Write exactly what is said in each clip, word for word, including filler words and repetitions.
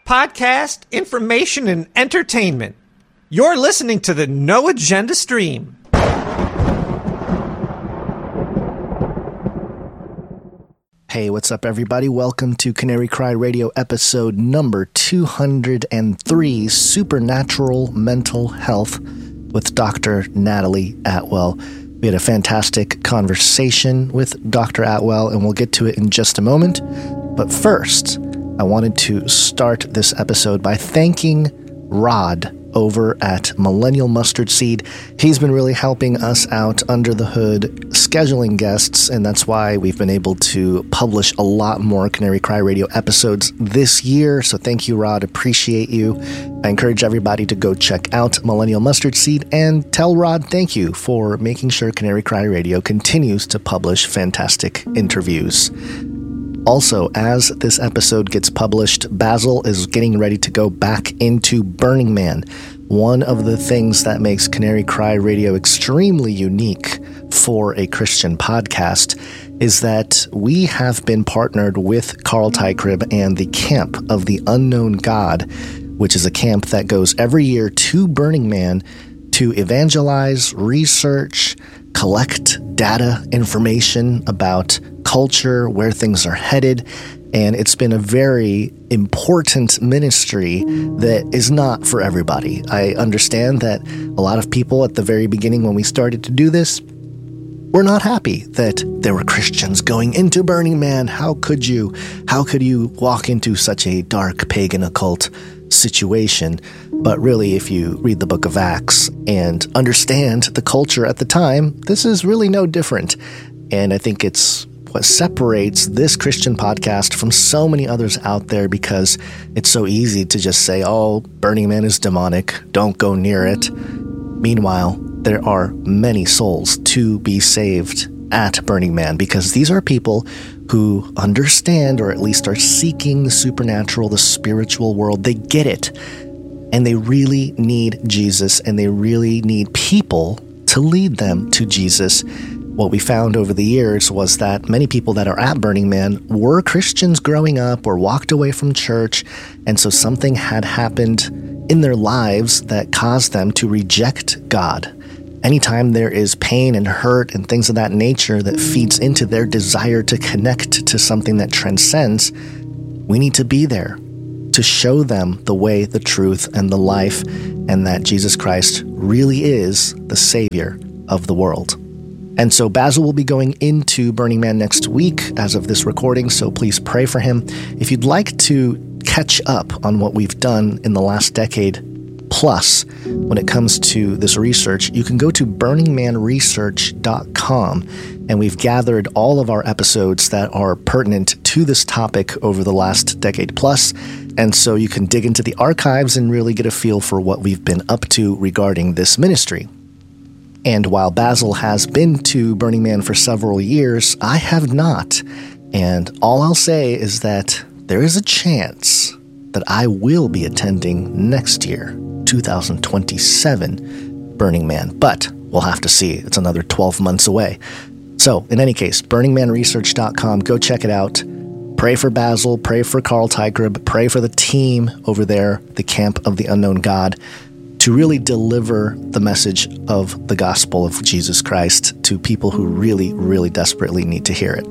podcast, information, and entertainment. You're listening to the No Agenda Stream. Hey, what's up, everybody? Welcome to Canary Cry Radio episode number two hundred three, Supernatural Mental Health, with Doctor Natalie Atwell. We had a fantastic conversation with Doctor Atwell, and we'll get to it in just a moment. But first, I wanted to start this episode by thanking Rod over at Millennial Mustard Seed. He's been really helping us out under the hood, scheduling guests, and that's why we've been able to publish a lot more Canary Cry Radio episodes this year. So thank you, Rod. Appreciate you. I encourage everybody to go check out Millennial Mustard Seed and tell Rod thank you for making sure Canary Cry Radio continues to publish fantastic interviews. Also, as this episode gets published, Basil is getting ready to go back into Burning Man. One of the things that makes Canary Cry Radio extremely unique for a Christian podcast is that we have been partnered with Carl Teichrib and the Camp of the Unknown God, which is a camp that goes every year to Burning Man to evangelize, research, collect data, information about culture, where things are headed, and it's been a very important ministry that is not for everybody. I understand that a lot of people at the very beginning when we started to do this were not happy that there were Christians going into Burning Man. How could you? How could you walk into such a dark pagan occult situation? But really, if you read the book of Acts and understand the culture at the time, this is really no different. And I think it's what separates this Christian podcast from so many others out there, because it's so easy to just say, oh, Burning Man is demonic, don't go near it. Meanwhile, there are many souls to be saved at Burning Man, because these are people who understand, or at least are seeking the supernatural, the spiritual world. They get it, and they really need Jesus, and they really need people to lead them to Jesus. What we found over the years was that many people that are at Burning Man were Christians growing up or walked away from church, and so something had happened in their lives that caused them to reject God. Anytime there is pain and hurt and things of that nature that feeds into their desire to connect to something that transcends, we need to be there to show them the way, the truth, and the life, and that Jesus Christ really is the Savior of the world. And so Basil will be going into Burning Man next week as of this recording, so please pray for him. If you'd like to catch up on what we've done in the last decade plus when it comes to this research, you can go to burning man research dot com, and we've gathered all of our episodes that are pertinent to this topic over the last decade plus. And so you can dig into the archives and really get a feel for what we've been up to regarding this ministry. And while Basil has been to Burning Man for several years, I have not. And all I'll say is that there is a chance that I will be attending next year, two thousand twenty-seven, Burning Man. But we'll have to see. It's another twelve months away. So, in any case, burning man research dot com, go check it out. Pray for Basil, pray for Carl Teichrib, pray for the team over there, the Camp of the Unknown God, to really deliver the message of the gospel of Jesus Christ to people who really, really desperately need to hear it.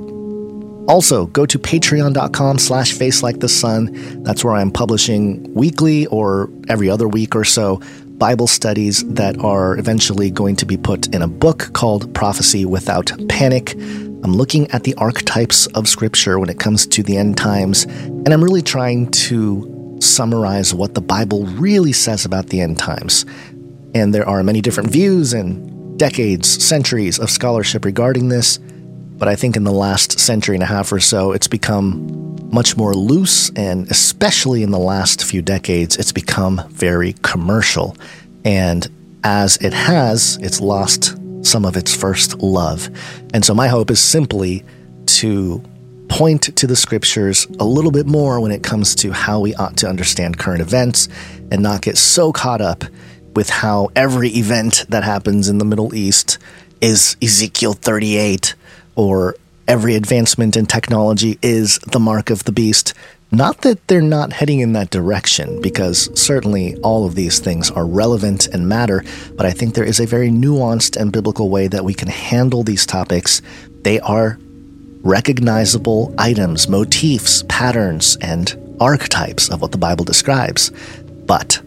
Also, go to patreon.com slash face like the sun. That's where I'm publishing weekly or every other week or so Bible studies that are eventually going to be put in a book called Prophecy Without Panic. I'm looking at the archetypes of Scripture when it comes to the end times, and I'm really trying to summarize what the Bible really says about the end times. And there are many different views and decades, centuries of scholarship regarding this, but I think in the last century and a half or so, it's become much more loose, and especially in the last few decades, it's become very commercial. And as it has, it's lost some of its first love. And so my hope is simply to point to the Scriptures a little bit more when it comes to how we ought to understand current events, and not get so caught up with how every event that happens in the Middle East is Ezekiel thirty-eight, or every advancement in technology is the mark of the beast. Not that they're not heading in that direction, because certainly all of these things are relevant and matter, but I think there is a very nuanced and biblical way that we can handle these topics. They are recognizable items, motifs, patterns, and archetypes of what the Bible describes. But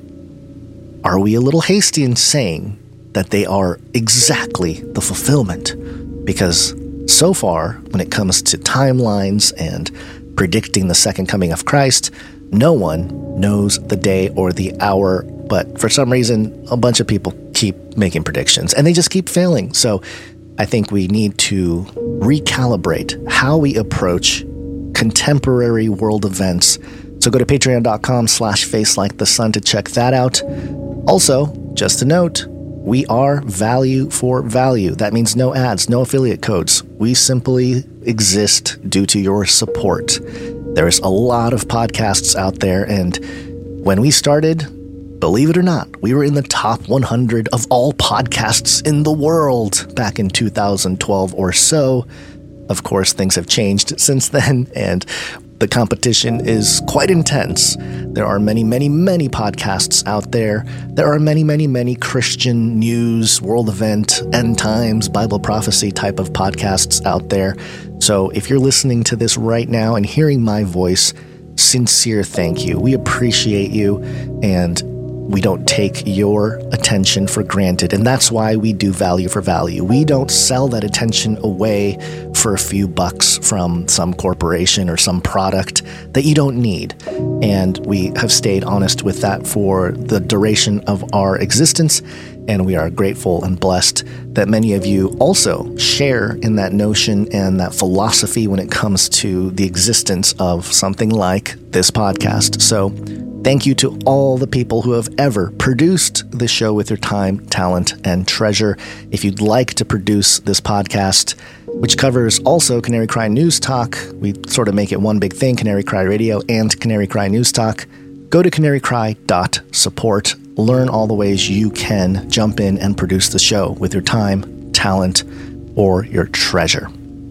are we a little hasty in saying that they are exactly the fulfillment? Because so far, when it comes to timelines and predicting the second coming of Christ, no one knows the day or the hour, but for some reason, a bunch of people keep making predictions, and they just keep failing. So I think we need to recalibrate how we approach contemporary world events. So go to patreon.com slash face like the sun to check that out. Also, just a note, we are value for value. That means no ads, no affiliate codes. We simply exist due to your support. There's a lot of podcasts out there, and when we started, believe it or not, we were in the top one hundred of all podcasts in the world back in two thousand twelve or so. Of course, things have changed since then, and the competition is quite intense. There are many, many, many podcasts out there. There are many, many, many Christian news, world event, end times, Bible prophecy type of podcasts out there. So if you're listening to this right now and hearing my voice, sincere thank you. We appreciate you, and we don't take your attention for granted, and that's why we do value for value. We don't sell that attention away for a few bucks from some corporation or some product that you don't need. And we have stayed honest with that for the duration of our existence, and we are grateful and blessed that many of you also share in that notion and that philosophy when it comes to the existence of something like this podcast. So thank you to all the people who have ever produced this show with your time, talent, and treasure. If you'd like to produce this podcast, which covers also Canary Cry News Talk, we sort of make it one big thing, Canary Cry Radio and Canary Cry News Talk, go to canary cry dot support. Learn all the ways you can jump in and produce the show with your time, talent, or your treasure.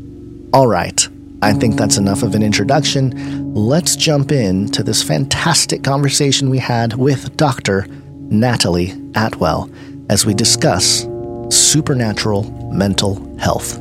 All right. I think that's enough of an introduction. Let's jump into this fantastic conversation we had with Doctor Natalie Atwell as we discuss supernatural mental health.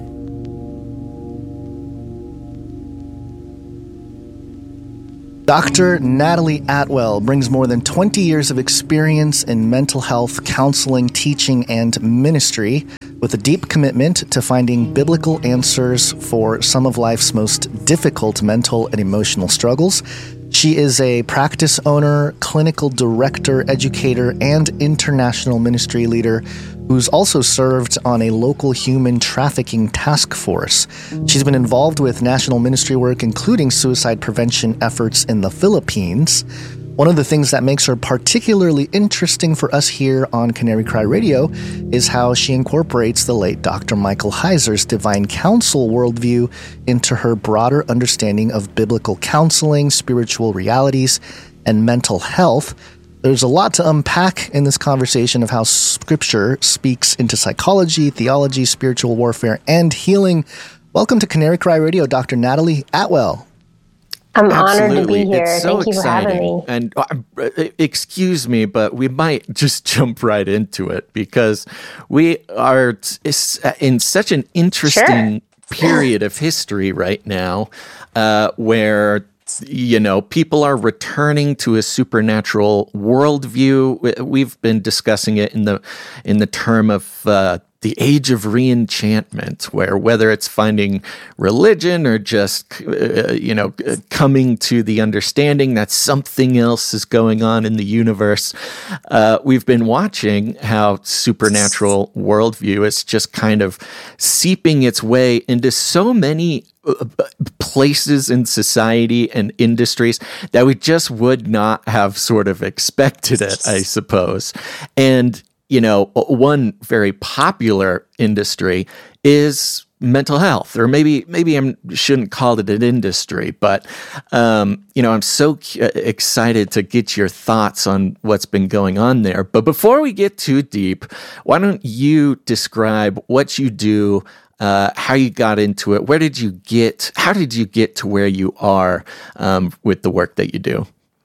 Doctor Natalie Atwell brings more than twenty years of experience in mental health, counseling, teaching, and ministry, with a deep commitment to finding biblical answers for some of life's most difficult mental and emotional struggles. She is a practice owner, clinical director, educator, and international ministry leader who's also served on a local human trafficking task force. She's been involved with national ministry work, including suicide prevention efforts in the Philippines. One of the things that makes her particularly interesting for us here on Canary Cry Radio is how she incorporates the late Doctor Michael Heiser's divine counsel worldview into her broader understanding of biblical counseling, spiritual realities, and mental health. There's a lot to unpack in this conversation of how Scripture speaks into psychology, theology, spiritual warfare, and healing. Welcome to Canary Cry Radio, Doctor Natalie Atwell. I'm Absolutely. honored to be here. It's so Thank you exciting. for having me. And uh, excuse me, but we might just jump right into it because we are t- in such an interesting Sure. period of history right now uh, where, you know, people are returning to a supernatural worldview. We've been discussing it in the in the term of uh, the age of reenchantment, where whether it's finding religion or just, uh, you know, coming to the understanding that something else is going on in the universe, uh, we've been watching how supernatural worldview is just kind of seeping its way into so many places in society and industries that we just would not have sort of expected it, I suppose. And you know, one very popular industry is mental health, or maybe maybe I shouldn't call it an industry, but um, you know, I'm so excited to get your thoughts on what's been going on there. But before we get too deep, why don't you describe what you do uh, how you got into it. Where did you get, how did you get to where you are um, with the work that you do?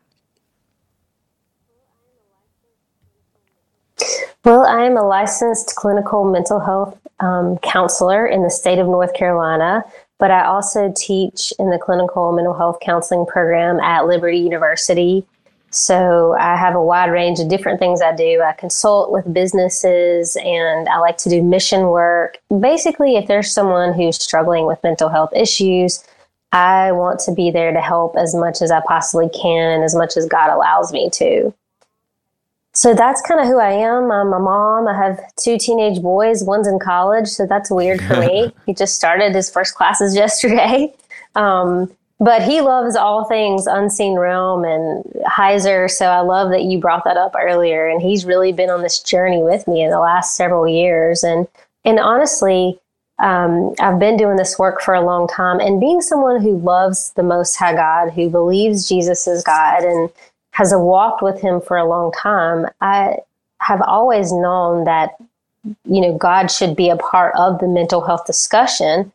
Well, I am a licensed clinical mental health um, counselor in the state of North Carolina, but I also teach in the clinical mental health counseling program at Liberty University. So I have a wide range of different things I do. I consult with businesses and I like to do mission work. Basically, if there's someone who's struggling with mental health issues, I want to be there to help as much as I possibly can and as much as God allows me to. So that's kind of who I am. I'm a mom. I have two teenage boys. One's in college, so that's weird for me. He just started his first classes yesterday. Um, but he loves all things Unseen Realm and Heiser, so I love that you brought that up earlier. And he's really been on this journey with me in the last several years. And and honestly, um, I've been doing this work for a long time. And being someone who loves the Most High God, who believes Jesus is God, and has walked with him for a long time, I have always known that, you know, God should be a part of the mental health discussion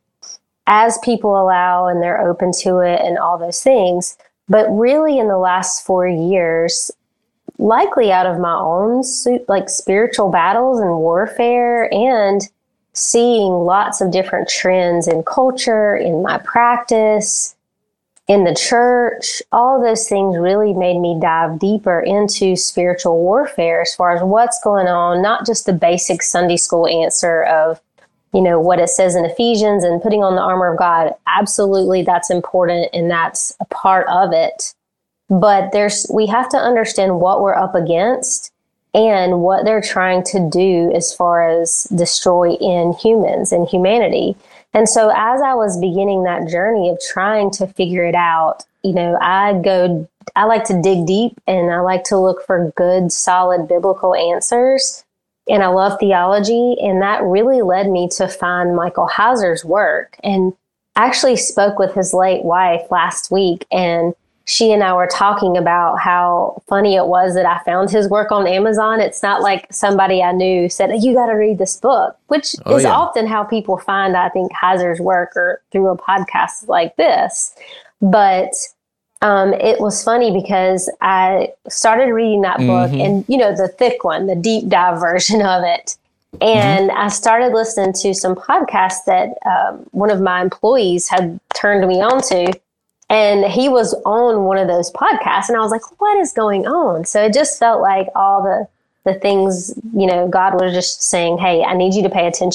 as people allow and they're open to it and all those things. But really in the last four years, likely out of my own like spiritual battles and warfare and seeing lots of different trends in culture, in my practice, in the church, all those things really made me dive deeper into spiritual warfare as far as what's going on, not just the basic Sunday school answer of, you know, what it says in Ephesians and putting on the armor of God. Absolutely, that's important and that's a part of it. But there's we have to understand what we're up against and what they're trying to do as far as destroy in humans and humanity. And so as I was beginning that journey of trying to figure it out, you know, I go, I like to dig deep and I like to look for good, solid biblical answers. And I love theology. And that really led me to find Michael Heiser's work. And I actually spoke with his late wife last week, and she and I were talking about how funny it was that I found his work on Amazon. It's not like somebody I knew said, you got to read this book, which oh, is yeah. often how people find, I think, Heiser's work or through a podcast like this. But um, it was funny because I started reading that book mm-hmm. and, you know, the thick one, the deep dive version of it. And mm-hmm. I started listening to some podcasts that um, one of my employees had turned me on to. And he was on one of those podcasts and I was like, what is going on? So it just felt like all the, the things, you know, God was just saying, hey, I need you to pay attention